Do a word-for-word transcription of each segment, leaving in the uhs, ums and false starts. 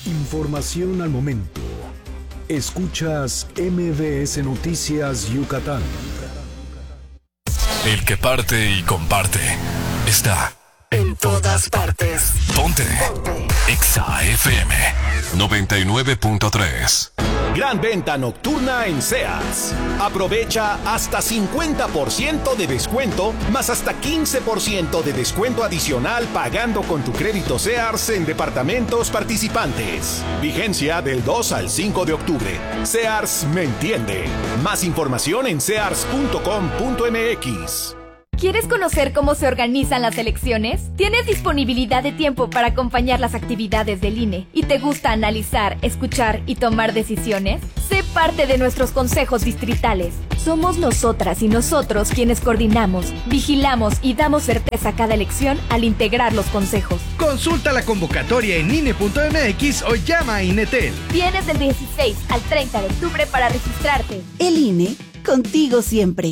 Información al momento. Escuchas M V S Noticias Yucatán. El que parte y comparte está en todas partes. Ponte, Ponte. Exa F M noventa y nueve punto tres. Gran venta nocturna en Sears. Aprovecha hasta cincuenta por ciento de descuento, más hasta quince por ciento de descuento adicional pagando con tu crédito Sears en departamentos participantes. Vigencia del dos al cinco de octubre. Sears me entiende. Más información en sears punto com punto m x. ¿Quieres conocer cómo se organizan las elecciones? ¿Tienes disponibilidad de tiempo para acompañar las actividades del I N E y te gusta analizar, escuchar y tomar decisiones? Sé parte de nuestros consejos distritales. Somos nosotras y nosotros quienes coordinamos, vigilamos y damos certeza a cada elección al integrar los consejos. Consulta la convocatoria en I N E punto m x o llama a INETEL. Tienes del dieciséis al treinta de octubre para registrarte. El I N E, contigo siempre.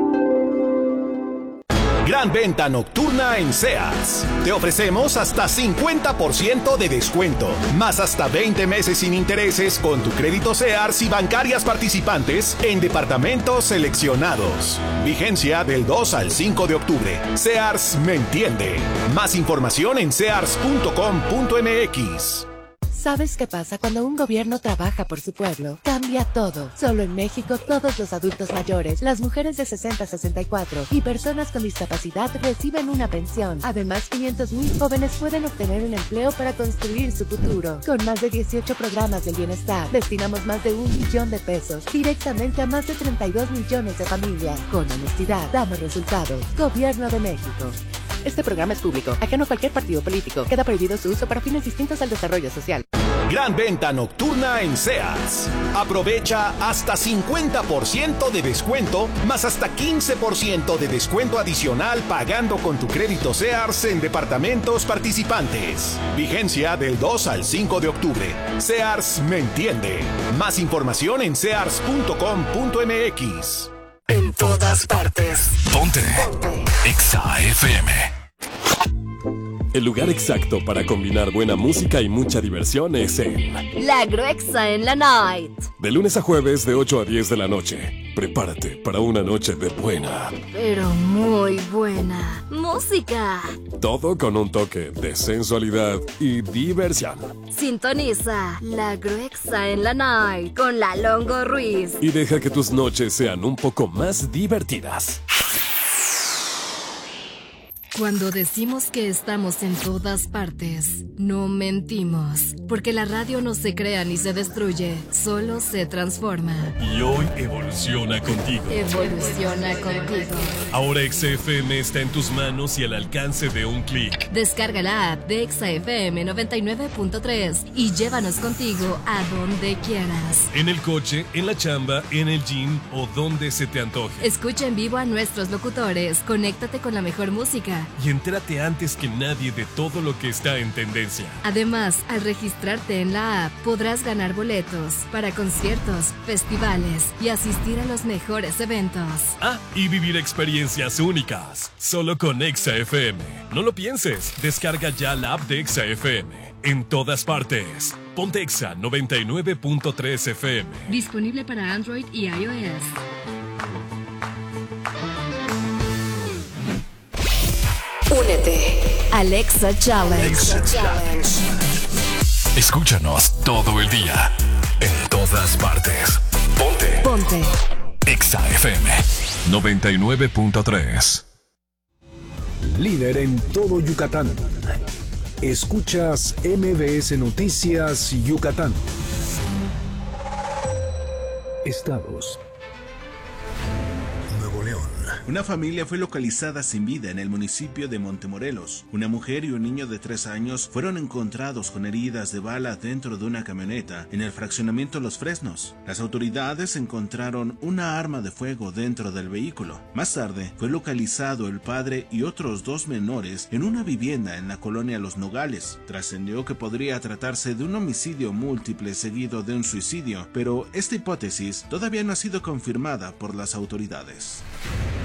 Gran venta nocturna en Sears. Te ofrecemos hasta cincuenta por ciento de descuento, más hasta veinte meses sin intereses con tu crédito Sears y bancarias participantes en departamentos seleccionados. Vigencia del dos al cinco de octubre. Sears me entiende. Más información en sears punto com punto m x. ¿Sabes qué pasa cuando un gobierno trabaja por su pueblo? Cambia todo. Solo en México, todos los adultos mayores, las mujeres de sesenta a sesenta y cuatro y personas con discapacidad reciben una pensión. Además, quinientos mil jóvenes pueden obtener un empleo para construir su futuro. Con más de dieciocho programas del bienestar, destinamos más de un millón de pesos directamente a más de treinta y dos millones de familias. Con honestidad, damos resultados. Gobierno de México. Este programa es público, ajeno a cualquier partido político. Queda prohibido su uso para fines distintos al desarrollo social. Gran venta nocturna en Sears. Aprovecha hasta cincuenta por ciento de descuento, más hasta quince por ciento de descuento adicional pagando con tu crédito Sears en departamentos participantes. Vigencia del dos al cinco de octubre. Sears me entiende. Más información en sears punto com punto m x. En todas partes. Ponte. Ponte. Exa F M. El lugar exacto para combinar buena música y mucha diversión es en La Agroexa en la Night. De lunes a jueves de ocho a diez de la noche. Prepárate para una noche de buena, pero muy buena música. Todo con un toque de sensualidad y diversión. Sintoniza La Agroexa en la Night con la Longo Ruiz. Y deja que tus noches sean un poco más divertidas. Cuando decimos que estamos en todas partes, no mentimos, porque la radio no se crea ni se destruye, solo se transforma. Y hoy evoluciona contigo. Evoluciona contigo. Ahora Exa F M está en tus manos y al alcance de un clic. Descarga la app de Exa F M noventa y nueve punto tres y llévanos contigo a donde quieras. En el coche, en la chamba, en el gym o donde se te antoje. Escucha en vivo a nuestros locutores, conéctate con la mejor música y entérate antes que nadie de todo lo que está en tendencia. Además, al registrarte en la app, podrás ganar boletos para conciertos, festivales y asistir a los mejores eventos. Ah, y vivir experiencias únicas, solo con Exa F M. No lo pienses, descarga ya la app de Exa F M. En todas partes. Ponte Exa noventa y nueve punto tres F M. Disponible para Android y iOS. Únete. Alexa Challenge. Alexa Challenge. Escúchanos todo el día. En todas partes. Ponte. Ponte. Exa F M noventa y nueve punto tres. Líder en todo Yucatán. Escuchas M V S Noticias Yucatán. Estados. Una familia fue localizada sin vida en el municipio de Montemorelos. Una mujer y un niño de tres años fueron encontrados con heridas de bala dentro de una camioneta en el fraccionamiento Los Fresnos. Las autoridades encontraron una arma de fuego dentro del vehículo. Más tarde, fue localizado el padre y otros dos menores en una vivienda en la colonia Los Nogales. Trascendió que podría tratarse de un homicidio múltiple seguido de un suicidio, pero esta hipótesis todavía no ha sido confirmada por las autoridades.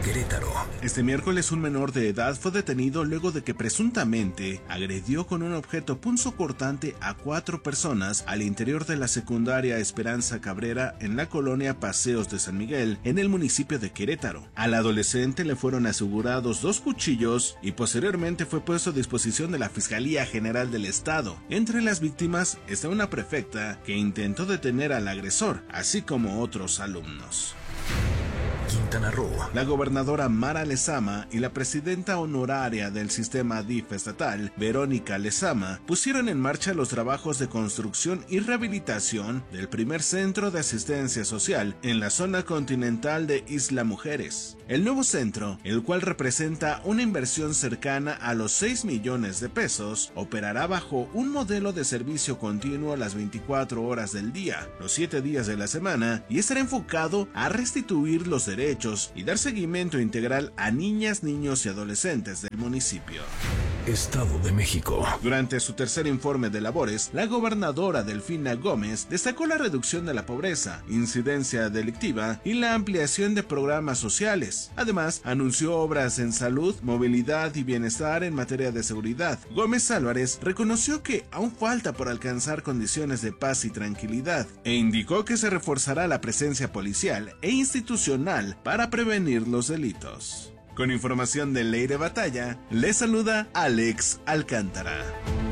Querétaro. Este miércoles un menor de edad fue detenido luego de que presuntamente agredió con un objeto punzocortante a cuatro personas al interior de la secundaria Esperanza Cabrera en la colonia Paseos de San Miguel, en el municipio de Querétaro. Al adolescente le fueron asegurados dos cuchillos y posteriormente fue puesto a disposición de la Fiscalía General del Estado. Entre las víctimas está una prefecta que intentó detener al agresor, así como otros alumnos. Quintana Roo. La gobernadora Mara Lezama y la presidenta honoraria del sistema D I F estatal, Verónica Lezama, pusieron en marcha los trabajos de construcción y rehabilitación del primer centro de asistencia social en la zona continental de Isla Mujeres. El nuevo centro, el cual representa una inversión cercana a los seis millones de pesos, operará bajo un modelo de servicio continuo las veinticuatro horas del día, los siete días de la semana, y estará enfocado a restituir los derechos derechos y dar seguimiento integral a niñas, niños y adolescentes del municipio. Estado de México. Durante su tercer informe de labores, la gobernadora Delfina Gómez destacó la reducción de la pobreza, incidencia delictiva y la ampliación de programas sociales. Además, anunció obras en salud, movilidad y bienestar en materia de seguridad. Gómez Álvarez reconoció que aún falta por alcanzar condiciones de paz y tranquilidad e indicó que se reforzará la presencia policial e institucional para prevenir los delitos. Con información de Ley de Batalla, le saluda Alex Alcántara.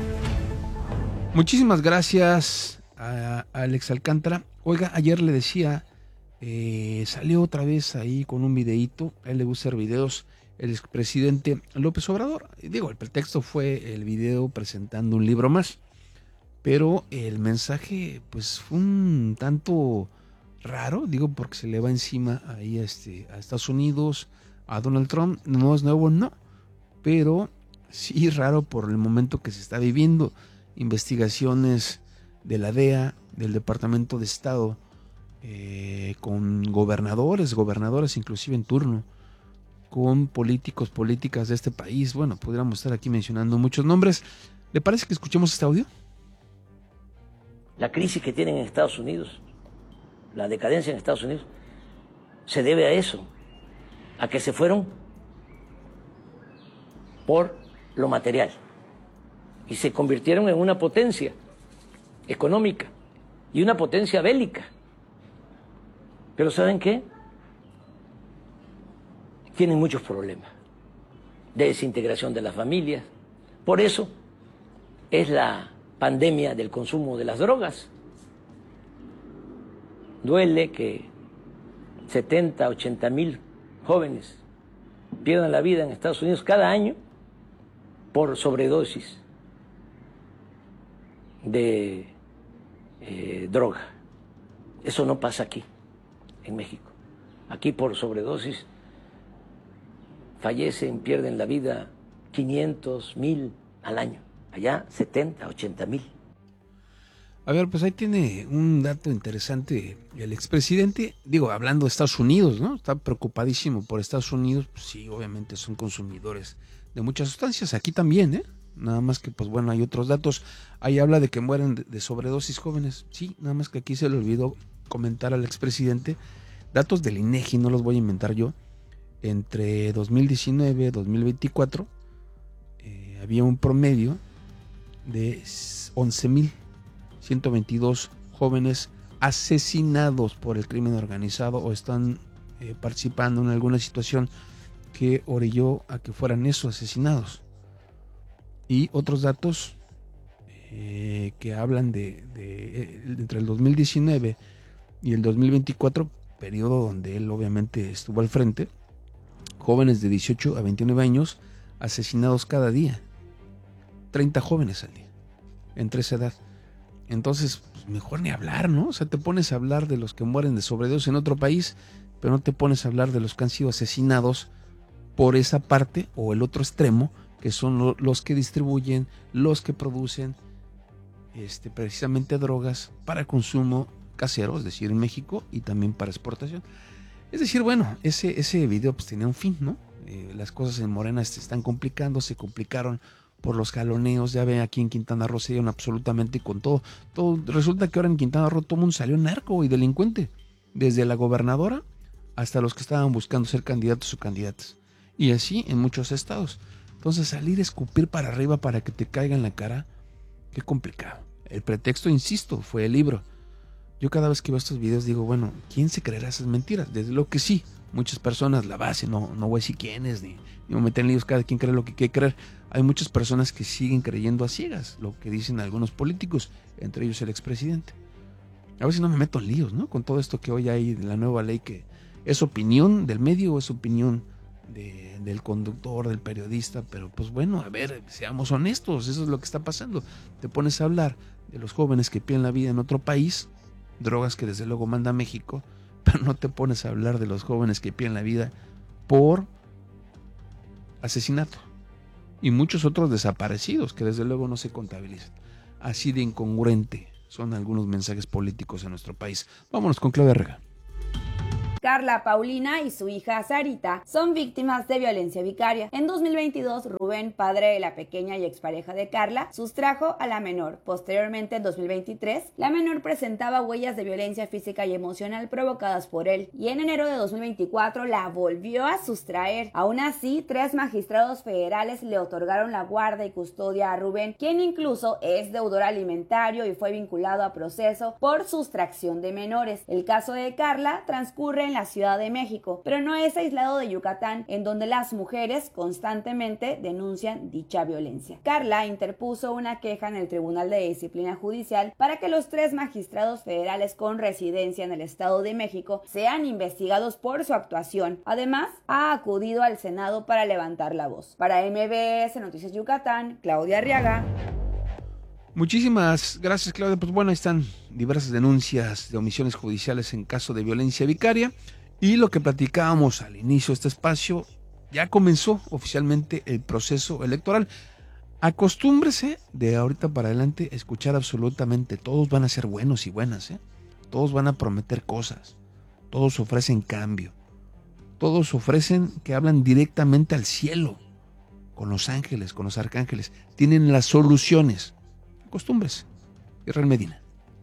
Muchísimas gracias a Alex Alcántara. Oiga, ayer le decía, eh, salió otra vez ahí con un videíto, a él le gusta hacer videos, el expresidente López Obrador. Digo, el pretexto fue el video presentando un libro más, pero el mensaje pues fue un tanto raro, digo, porque se le va encima ahí a, este, a Estados Unidos, a Donald Trump. No es nuevo, no, pero sí raro por el momento que se está viviendo. Investigaciones de la D E A, del Departamento de Estado, eh, con gobernadores, gobernadoras inclusive en turno, con políticos, políticas de este país. Bueno, podríamos estar aquí mencionando muchos nombres. ¿Le parece que escuchemos este audio? La crisis que tienen en Estados Unidos, la decadencia en Estados Unidos, se debe a eso, a que se fueron por lo material y se convirtieron en una potencia económica y una potencia bélica. Pero ¿saben qué? Tienen muchos problemas de desintegración de las familias. Por eso es la pandemia del consumo de las drogas. Duele que setenta, ochenta mil jóvenes pierdan la vida en Estados Unidos cada año por sobredosis de eh, droga. Eso no pasa aquí, en México. Aquí por sobredosis fallecen, pierden la vida quinientos, mil al año. Allá setenta, ochenta mil. A ver, pues ahí tiene un dato interesante el expresidente, digo, hablando de Estados Unidos, ¿no? Está preocupadísimo por Estados Unidos. Pues sí, obviamente son consumidores de muchas sustancias, aquí también, ¿eh? Nada más que, pues bueno, hay otros datos. Ahí habla de que mueren de, de sobredosis jóvenes. Sí, nada más que aquí se le olvidó comentar al expresidente. Datos del INEGI, no los voy a inventar yo. Entre dos mil diecinueve y dos mil veinticuatro eh, había un promedio de once mil ciento veintidós jóvenes asesinados por el crimen organizado o están eh, participando en alguna situación que orilló a que fueran esos asesinados. Y otros datos eh, que hablan de, de eh, entre el dos mil diecinueve y el dos mil veinticuatro, periodo donde él obviamente estuvo al frente, jóvenes de dieciocho a veintinueve años asesinados cada día, treinta jóvenes al día, entre esa edad. Entonces, pues mejor ni hablar, ¿no? O sea, te pones a hablar de los que mueren de sobredosis en otro país, pero no te pones a hablar de los que han sido asesinados por esa parte o el otro extremo, que son lo, los que distribuyen, los que producen este, precisamente drogas para consumo casero, es decir, en México, y también para exportación. Es decir, bueno, ese, ese video pues tenía un fin, ¿no? Eh, las cosas en Morena se están complicando, se complicaron por los jaloneos. Ya ven, aquí en Quintana Roo se dieron absolutamente con todo. todo. Resulta que ahora en Quintana Roo todo el mundo salió narco y delincuente, desde la gobernadora hasta los que estaban buscando ser candidatos o candidatas. Y así en muchos estados. Entonces salir a escupir para arriba para que te caiga en la cara, qué complicado. El pretexto, insisto, fue el libro. Yo cada vez que veo estos videos digo, bueno, ¿quién se creerá esas mentiras? Desde lo que sí, muchas personas, la base, no, no voy a decir quiénes, ni, ni me meten en líos, cada quien cree lo que quiere creer. Hay muchas personas que siguen creyendo a ciegas lo que dicen algunos políticos, entre ellos el expresidente. A ver si no me meto en líos, ¿no? Con todo esto que hoy hay de la nueva ley, que es opinión del medio o es opinión de, del conductor, del periodista, pero pues bueno, a ver, seamos honestos, eso es lo que está pasando. Te pones a hablar de los jóvenes que pierden la vida en otro país, drogas que desde luego manda México, pero no te pones a hablar de los jóvenes que pierden la vida por asesinato y muchos otros desaparecidos que desde luego no se contabilizan. Así de incongruente son algunos mensajes políticos en nuestro país. Vámonos con Claudia Rega. Carla Paulina y su hija Sarita son víctimas de violencia vicaria. En dos mil veintidós, Rubén, padre de la pequeña y expareja de Carla, sustrajo a la menor. Posteriormente, en dos mil veintitrés, la menor presentaba huellas de violencia física y emocional provocadas por él, y en enero de dos mil veinticuatro la volvió a sustraer. Aún así, tres magistrados federales le otorgaron la guarda y custodia a Rubén, quien incluso es deudor alimentario y fue vinculado a proceso por sustracción de menores. El caso de Carla transcurre en la Ciudad de México, pero no es aislado de Yucatán, en donde las mujeres constantemente denuncian dicha violencia. Carla interpuso una queja en el Tribunal de Disciplina Judicial para que los tres magistrados federales con residencia en el Estado de México sean investigados por su actuación. Además, ha acudido al Senado para levantar la voz. Para M B S Noticias Yucatán, Claudia Arriaga. Muchísimas gracias, Claudia. Pues bueno, ahí están diversas denuncias de omisiones judiciales en caso de violencia vicaria, y lo que platicábamos al inicio de este espacio, ya comenzó oficialmente el proceso electoral. Acostúmbrese de ahorita para adelante a escuchar absolutamente, todos van a ser buenos y buenas, ¿eh? Todos van a prometer cosas, todos ofrecen cambio, todos ofrecen que hablan directamente al cielo, con los ángeles, con los arcángeles, tienen las soluciones. Acostúmbrese. Israel Medina.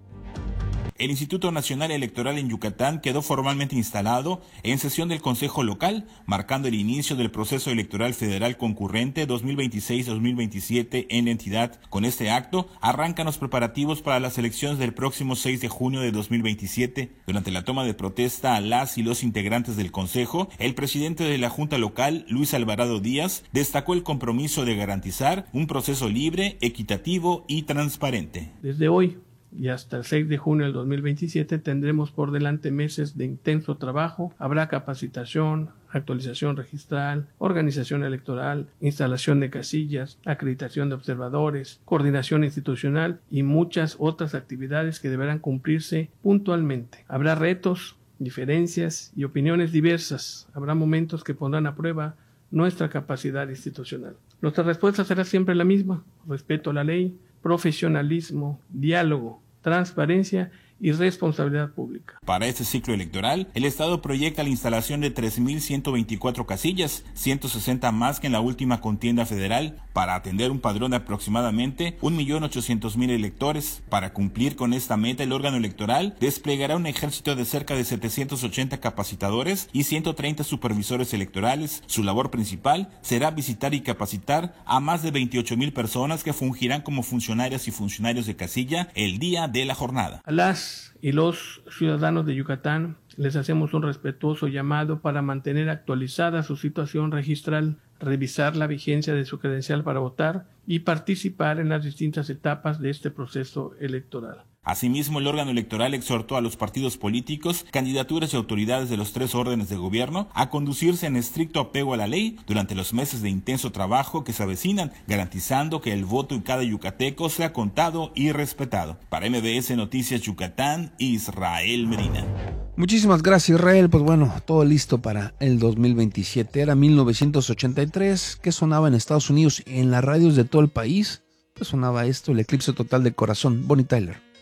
El Instituto Nacional Electoral en Yucatán quedó formalmente instalado en sesión del Consejo Local, marcando el inicio del proceso electoral federal concurrente dos mil veintiséis dos mil veintisiete en la entidad. Con este acto, arrancan los preparativos para las elecciones del próximo seis de junio de dos mil veintisiete. Durante la toma de protesta a las y los integrantes del Consejo, el presidente de la Junta Local, Luis Alvarado Díaz, destacó el compromiso de garantizar un proceso libre, equitativo y transparente. Desde hoy y hasta el seis de junio del dos mil veintisiete tendremos por delante meses de intenso trabajo. Habrá capacitación, actualización registral, organización electoral, instalación de casillas, acreditación de observadores, coordinación institucional y muchas otras actividades que deberán cumplirse puntualmente. Habrá retos, diferencias y opiniones diversas. Habrá momentos que pondrán a prueba nuestra capacidad institucional. Nuestra respuesta será siempre la misma: respeto a la ley, profesionalismo, diálogo, transparencia y responsabilidad pública. Para este ciclo electoral, el Estado proyecta la instalación de tres mil ciento veinticuatro casillas, ciento sesenta más que en la última contienda federal, para atender un padrón de aproximadamente un millón ochocientos mil electores. Para cumplir con esta meta, el órgano electoral desplegará un ejército de cerca de setecientos ochenta capacitadores y ciento treinta supervisores electorales. Su labor principal será visitar y capacitar a más de veintiocho mil personas que fungirán como funcionarias y funcionarios de casilla el día de la jornada. A las y los ciudadanos de Yucatán les hacemos un respetuoso llamado para mantener actualizada su situación registral, revisar la vigencia de su credencial para votar y participar en las distintas etapas de este proceso electoral. Asimismo, el órgano electoral exhortó a los partidos políticos, candidaturas y autoridades de los tres órdenes de gobierno a conducirse en estricto apego a la ley durante los meses de intenso trabajo que se avecinan, garantizando que el voto en cada yucateco sea contado y respetado. Para M B S Noticias Yucatán, Israel Medina. Muchísimas gracias, Israel. Pues bueno, todo listo para el dos mil veintisiete. Era mil novecientos ochenta y tres. ¿Qué sonaba en Estados Unidos en las radios de todo el país? Pues sonaba esto, el eclipse total de corazón. Bonnie Tyler.